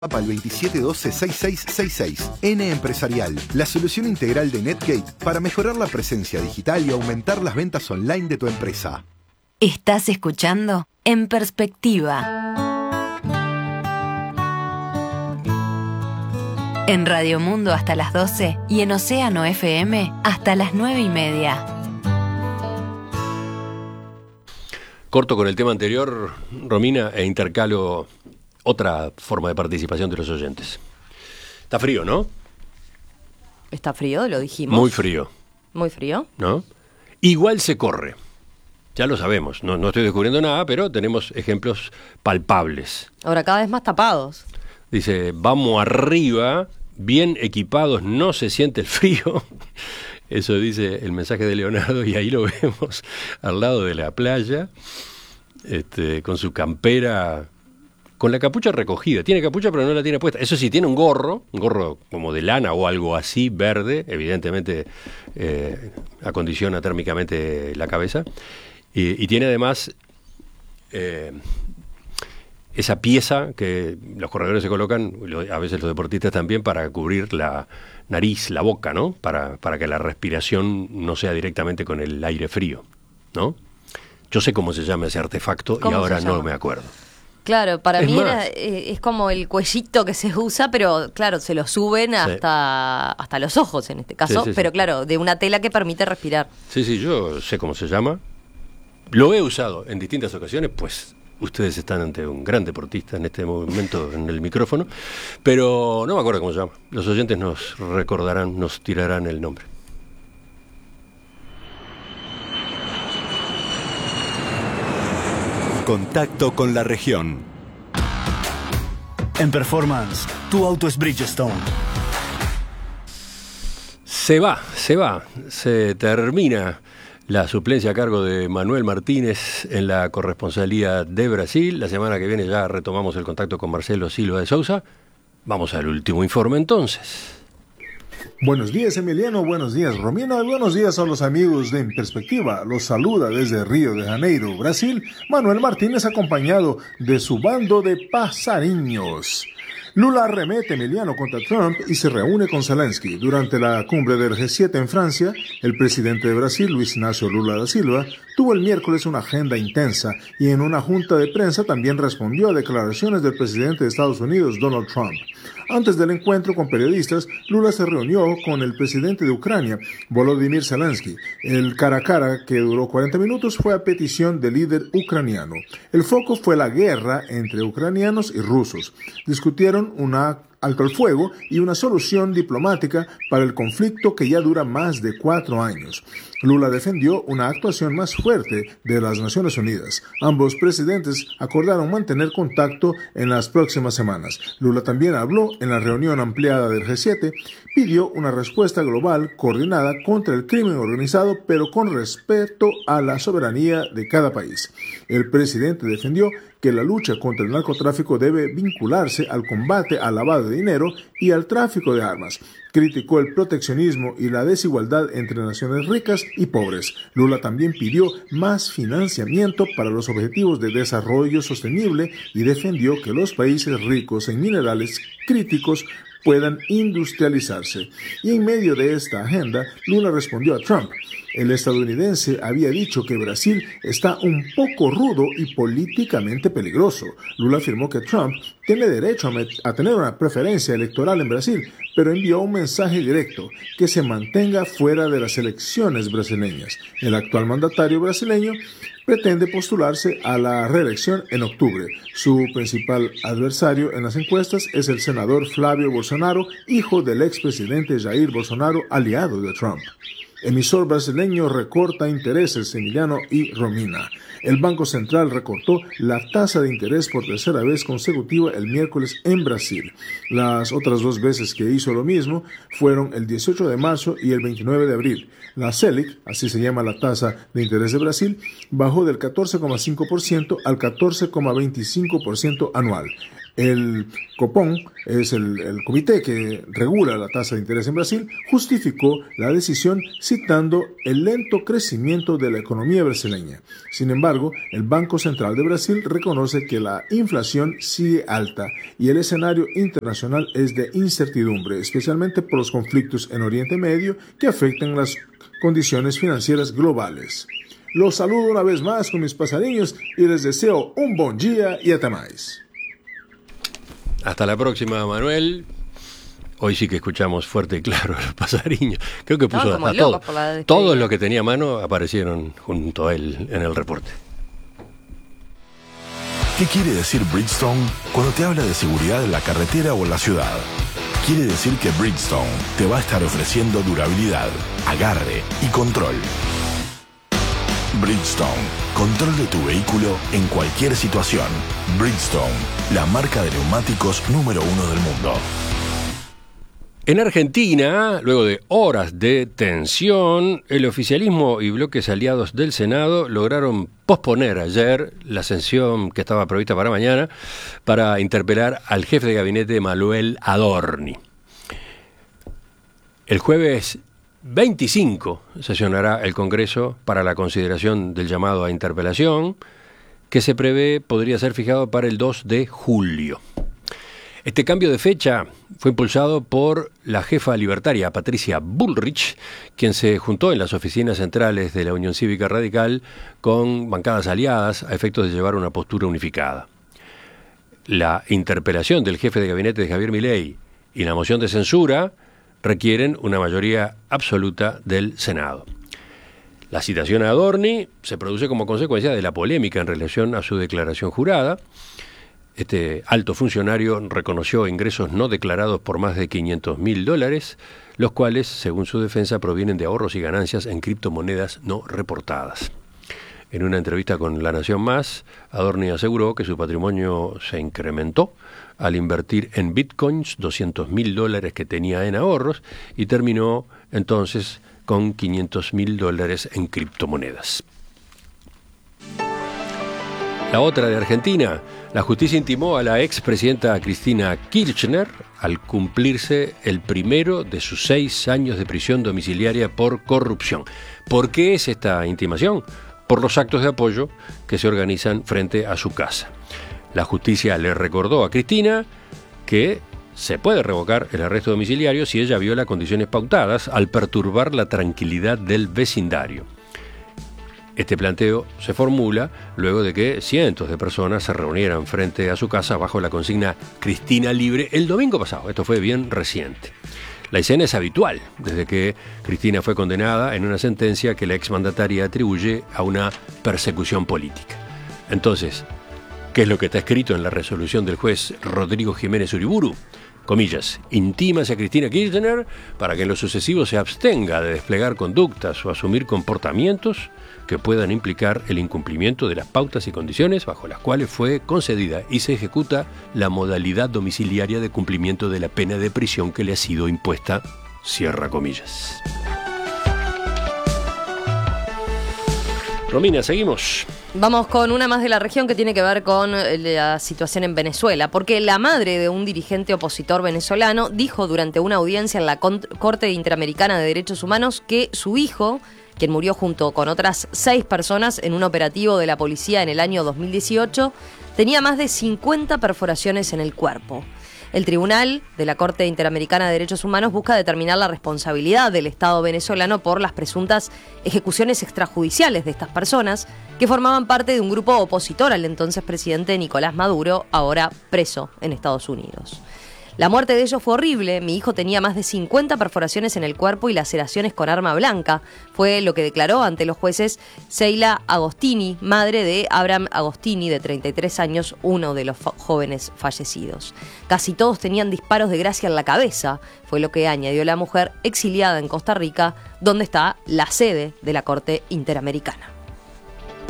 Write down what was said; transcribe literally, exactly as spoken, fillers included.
Al veintisiete doce sesenta y seis sesenta y seis. N Empresarial, la solución integral de Netgate para mejorar la presencia digital y aumentar las ventas online de tu empresa. Estás escuchando En Perspectiva. En Radio Mundo hasta las doce y en Océano F M hasta las nueve y media. Corto con el tema anterior, Romina, e intercalo otra forma de participación de los oyentes. Está frío, ¿no? Está frío, lo dijimos. Muy frío. Muy frío. ¿No? Igual se corre. Ya lo sabemos. No, no estoy descubriendo nada, pero tenemos ejemplos palpables. Ahora cada vez más tapados. Dice, vamos arriba, bien equipados, no se siente el frío. Eso dice el mensaje de Leonardo, y ahí lo vemos al lado de la playa, este, con su campera, con la capucha recogida. Tiene capucha, pero no la tiene puesta. Eso sí, tiene un gorro, un gorro como de lana o algo así, verde, evidentemente eh, acondiciona térmicamente la cabeza. Y, y tiene además eh, esa pieza que los corredores se colocan, a veces los deportistas también, para cubrir la nariz, la boca, ¿no? Para, para que la respiración no sea directamente con el aire frío, ¿no? Yo sé cómo se llama ese artefacto y ahora no me acuerdo. Claro, para es mí más, era, eh, es como el cuellito que se usa, pero claro, se lo suben hasta, sí. hasta los ojos en este caso, sí, sí, pero sí. Claro, de una tela que permite respirar. Sí, sí, yo sé cómo se llama. Lo he usado en distintas ocasiones, pues ustedes están ante un gran deportista en este momento en el micrófono, pero no me acuerdo cómo se llama. Los oyentes nos recordarán, nos tirarán el nombre. Contacto con la región. En Performance, tu auto es Bridgestone. Se va, se va, se termina la suplencia a cargo de Manuel Martínez en la corresponsalía de Brasil. La semana que viene ya retomamos el contacto con Marcelo Silva de Sousa. Vamos al último informe entonces. Buenos días, Emiliano. Buenos días, Romina. Buenos días a los amigos de En Perspectiva. Los saluda desde Río de Janeiro, Brasil, Manuel Martínez, acompañado de su bando de pasariños. Lula arremete, Emiliano, contra Trump y se reúne con Zelensky. Durante la cumbre del G siete en Francia, el presidente de Brasil, Luis Ignacio Lula da Silva, tuvo el miércoles una agenda intensa y en una junta de prensa también respondió a declaraciones del presidente de Estados Unidos, Donald Trump. Antes del encuentro con periodistas, Lula se reunió con el presidente de Ucrania, Volodymyr Zelensky. El cara a cara, que duró cuarenta minutos, fue a petición del líder ucraniano. El foco fue la guerra entre ucranianos y rusos. Discutieron una alto al fuego y una solución diplomática para el conflicto que ya dura más de cuatro años. Lula defendió una actuación más fuerte de las Naciones Unidas. Ambos presidentes acordaron mantener contacto en las próximas semanas. Lula también habló en la reunión ampliada del G siete, pidió una respuesta global coordinada contra el crimen organizado, pero con respeto a la soberanía de cada país. El presidente defendió que la lucha contra el narcotráfico debe vincularse al combate al lavado de dinero y al tráfico de armas. Criticó el proteccionismo y la desigualdad entre naciones ricas y pobres. Lula también pidió más financiamiento para los objetivos de desarrollo sostenible y defendió que los países ricos en minerales críticos puedan industrializarse. Y en medio de esta agenda, Lula respondió a Trump. El estadounidense había dicho que Brasil está un poco rudo y políticamente peligroso. Lula afirmó que Trump tiene derecho a, met- a tener una preferencia electoral en Brasil, pero envió un mensaje directo, que se mantenga fuera de las elecciones brasileñas. El actual mandatario brasileño pretende postularse a la reelección en octubre. Su principal adversario en las encuestas es el senador Flávio Bolsonaro, hijo del expresidente Jair Bolsonaro, aliado de Trump. Emisor brasileño recorta intereses, Emiliano y Romina. El Banco Central recortó la tasa de interés por tercera vez consecutiva el miércoles en Brasil. Las otras dos veces que hizo lo mismo fueron el dieciocho de marzo y el veintinueve de abril. La Selic, así se llama la tasa de interés de Brasil, bajó del catorce coma cinco por ciento al catorce coma veinticinco por ciento anual. El Copom, es el, el comité que regula la tasa de interés en Brasil, justificó la decisión citando el lento crecimiento de la economía brasileña. Sin embargo, el Banco Central de Brasil reconoce que la inflación sigue alta y el escenario internacional es de incertidumbre, especialmente por los conflictos en Oriente Medio que afectan las condiciones financieras globales. Los saludo una vez más con mis pasariños y les deseo un buen día y hasta más. Hasta la próxima, Manuel. Hoy sí que escuchamos fuerte y claro a los pasariños. Creo que puso no, hasta todo. Todos los que tenía a mano aparecieron junto a él en el reporte. ¿Qué quiere decir Bridgestone cuando te habla de seguridad en la carretera o en la ciudad? Quiere decir que Bridgestone te va a estar ofreciendo durabilidad, agarre y control. Bridgestone, control de tu vehículo en cualquier situación. Bridgestone, la marca de neumáticos número uno del mundo. En Argentina, luego de horas de tensión, el oficialismo y bloques aliados del Senado lograron posponer ayer la sesión que estaba prevista para mañana para interpelar al jefe de gabinete Manuel Adorni. El jueves veinticinco sesionará el Congreso para la consideración del llamado a interpelación, que se prevé podría ser fijado para el dos de julio. Este cambio de fecha fue impulsado por la jefa libertaria Patricia Bullrich, quien se juntó en las oficinas centrales de la Unión Cívica Radical con bancadas aliadas a efectos de llevar una postura unificada. La interpelación del jefe de gabinete de Javier Milei y la moción de censura requieren una mayoría absoluta del Senado. La citación a Adorni se produce como consecuencia de la polémica en relación a su declaración jurada. Este alto funcionario reconoció ingresos no declarados por más de quinientos mil dólares, los cuales, según su defensa, provienen de ahorros y ganancias en criptomonedas no reportadas. En una entrevista con La Nación Más, Adorni aseguró que su patrimonio se incrementó al invertir en bitcoins doscientos mil dólares que tenía en ahorros y terminó entonces con quinientos mil dólares en criptomonedas. La otra de Argentina, la justicia intimó a la expresidenta Cristina Kirchner al cumplirse el primero de sus seis años de prisión domiciliaria por corrupción. ¿Por qué es esta intimación? Por los actos de apoyo que se organizan frente a su casa. La justicia le recordó a Cristina que se puede revocar el arresto domiciliario si ella viola condiciones pautadas al perturbar la tranquilidad del vecindario. Este planteo se formula luego de que cientos de personas se reunieran frente a su casa bajo la consigna Cristina Libre el domingo pasado. Esto fue bien reciente. La escena es habitual desde que Cristina fue condenada en una sentencia que la exmandataria atribuye a una persecución política. Entonces, ¿qué es lo que está escrito en la resolución del juez Rodrigo Jiménez Uriburu? Comillas, intímase a Cristina Kirchner para que en lo sucesivo se abstenga de desplegar conductas o asumir comportamientos que puedan implicar el incumplimiento de las pautas y condiciones bajo las cuales fue concedida y se ejecuta la modalidad domiciliaria de cumplimiento de la pena de prisión que le ha sido impuesta, cierra comillas. Romina, seguimos. Vamos con una más de la región que tiene que ver con la situación en Venezuela, porque la madre de un dirigente opositor venezolano dijo durante una audiencia en la Corte Interamericana de Derechos Humanos que su hijo, quien murió junto con otras seis personas en un operativo de la policía en el año dos mil dieciocho, tenía más de cincuenta perforaciones en el cuerpo. El Tribunal de la Corte Interamericana de Derechos Humanos busca determinar la responsabilidad del Estado venezolano por las presuntas ejecuciones extrajudiciales de estas personas que formaban parte de un grupo opositor al entonces presidente Nicolás Maduro, ahora preso en Estados Unidos. La muerte de ellos fue horrible. Mi hijo tenía más de cincuenta perforaciones en el cuerpo y laceraciones con arma blanca. Fue lo que declaró ante los jueces Sheila Agostini, madre de Abraham Agostini, de treinta y tres años, uno de los fa- jóvenes fallecidos. Casi todos tenían disparos de gracia en la cabeza, fue lo que añadió la mujer exiliada en Costa Rica, donde está la sede de la Corte Interamericana.